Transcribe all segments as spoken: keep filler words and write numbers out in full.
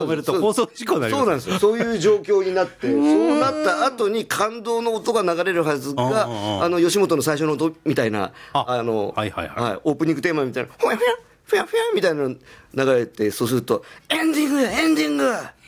止めると放送事故になります。 そうなんですよ。そういう状況になってそうなった後に感動の音が流れるはずがあの吉本の最初の音みたいなああの、はいはいはいはい、オープニングテーマみたいなふやふやふやふやみたいなの流れて、そうするとエンディングエンディング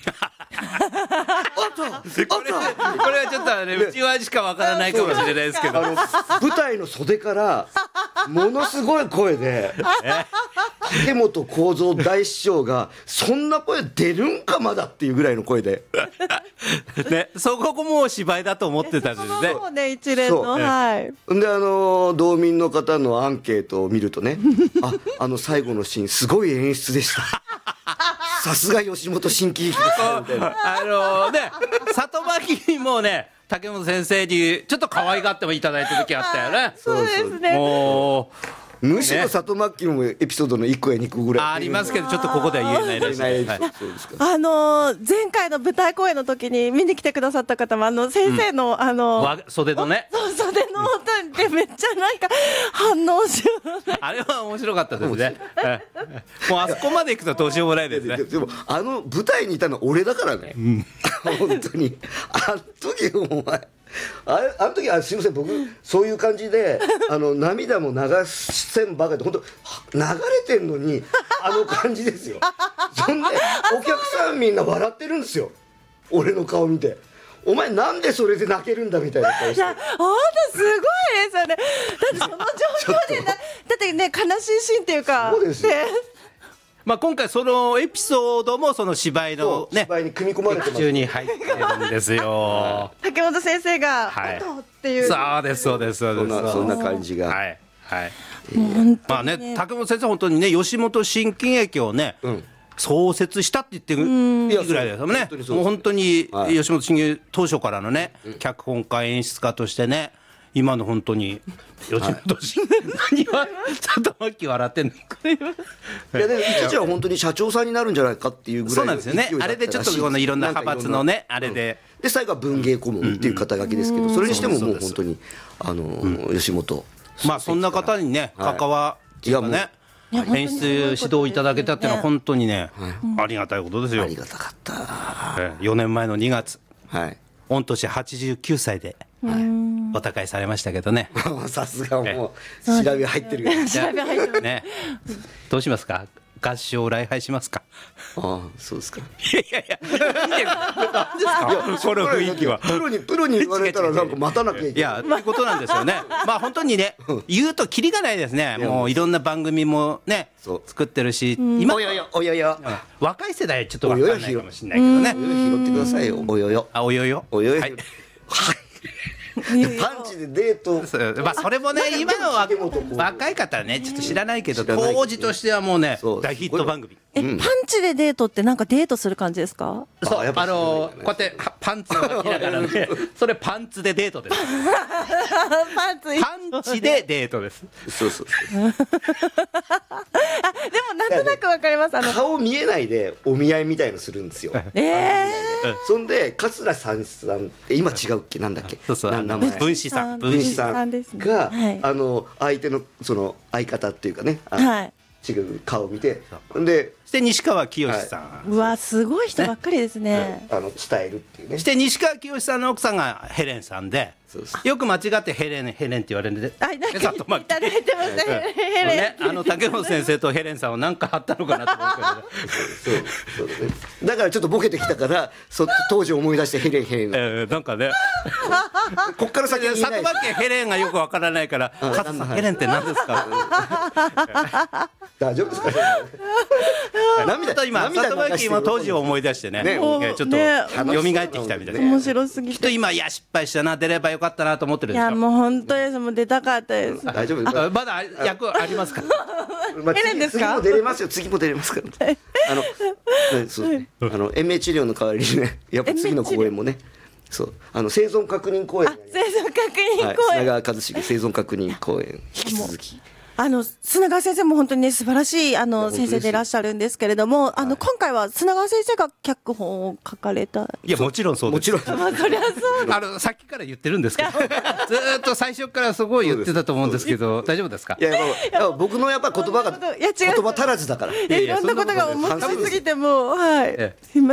これこれはちょっとね、うちわしかわからないかもしれないですけど、 あの舞台の袖からものすごい声で竹本幸三大師匠がそんな声出るんかまだっていうぐらいの声でね、そこも芝居だと思ってたんですね。 そうね、一連の、はい。 で、あの道民の方のアンケートを見るとねあ, あの最後のシーンすごい演出でしたさすが吉本新喜劇ですみたいなあのね、里巻もね、竹本先生にちょっと可愛がってもいただいた時あったよね。 そうですね。 もうむしろ里巻のエピソードのいっこやにこぐらいあ, ありますけど、ちょっとここでは言えないらしい、はい、 あのー、前回の舞台公演の時に見に来てくださった方もあの先生の、うん、あのー、袖のね、 そう袖の音でめっちゃなんか反応しようあれは面白かったですねもうあそこまで行くとどうしようもないですね。 でもあの舞台にいたのは俺だからね、うん、本当にあの時お前あれあの時はすいません、僕そういう感じであの涙も流せんばかりで本当流れてんのにあの感じですよそんでお客さんみんな笑ってるんですよ、俺の顔見て。お前なんでそれで泣けるんだみたいな顔して。いや本当すごいですよね。だってその状況でなだってね、悲しいシーンっていうか。 そうですよ、ね。 まあ、今回そのエピソードもその芝居のね、 芝居に組み込まれてます。 中に入ってるんですよ竹本先生が、 はい、 音っていう。 そうですそうですそうです。 そんなそんな感じが。 はいはい。 えー、 まあね、竹本先生本当にね、吉本新喜劇をね、うん、創設したって言ってるぐらいですよね。もう本当に吉本新喜劇当初からのね、脚本家演出家としてね、今の本当に吉本新喜劇は里巻笑ってんのかいやでも一時は本当に社長さんになるんじゃないかっていうぐらい。 そうなんですよね。あれでちょっとこのいろんな派閥のね、あれで、 で最後は文芸顧問っていう肩書きですけど、それにしてももう本当にあの吉本、 まあそんな方にね関わっていうかね、演出指導いただけたっていうのは本当にね、ありがたいことですよ。 ありがたかった。 よねんまえのにがつ、 はい、 御年はちじゅうきゅうさいでお他界されましたけどね。 さすがもう調べ入ってるよ調べ入ってるね。どうしますか、合唱礼拝しますか。 ああそうですか。いやいやいや何ですかこの雰囲気は。 プロにプロに言われたらなんか待たなきゃいけない。 いやっていうことなんですよね。まあ本当にね、言うとキリがないですね。もういろんな番組もね作ってるし、 今およよおよよ若い世代はちょっと分からないかもしれないけどね。 拾ってくださいよ、およよ。 あおよよおよよ。 はいパンチでデート。 まあそれもね、今の若い方はねちょっと知らないけど、当時としてはもうね大ヒット番組。 え、パンチでデートってなんかデートする感じですか。 そう、あのこうやってパンツが明らかなので、それパンツでデートです。 パンツパンチでデートです。 そうそうあ、でもなんとなくわかります。あの顔見えないでお見合いみたいのするんですよ。 ええ。 そんで桂三さんって今違うっけ、なんだっけ。 そうそう、 名前分子さん分子さんがあの相手のその相方っていうかね、はい、違う顔を見て、でして西川きよしさん、はい、 うわすごい人ばっかりですね。 あの伝えるっていうね。 して西川きよしさんの奥さんがヘレンさんで、よく間違ってヘレンヘレンって言われるんで、 あ、なんかいただいてましたね、ヘレン、 ね、あの竹本先生とヘレンさんは何かあったのかなと思うけどそうそう、ね、だからちょっとボケてきたからそ当時思い出してヘレンヘレン、 えー、なんかねこっから先に里巻ヘレンがよくわからないから、カズさんヘレンって何ですか大丈夫ですか涙と今里巻も当時を思い出してね、ね、ちょっと蘇ってきたみたいな。 面白すぎてきっと今、いや失敗したな、出ればよかったなと思ってるんですよ。 いやもう本当です、もう出たかったです。 大丈夫ですか。 まだ役ありますか。 ヘレンですか。 次も出れますよ、次も出れますからあのそうあの延命治療の代わりにね、やっぱ次の公演もね、そうあの生存確認公演、 生存確認公演、 はい、砂川一茂生存確認公演引き続きあの砂川先生も本当にね素晴らしいあの先生でいらっしゃるんですけれども、あの今回は砂川先生が脚本を書かれた。 いやもちろんそうです。 もちろんまあそりゃそうあのさっきから言ってるんですけどずーっと最初からすごい言ってたと思うんですけど大丈夫ですか。 いや、まあ、いや僕のやっぱ言葉がいや違う言葉足らずだから。 いやいろんなことが面白すぎてもうはい。 ええすいません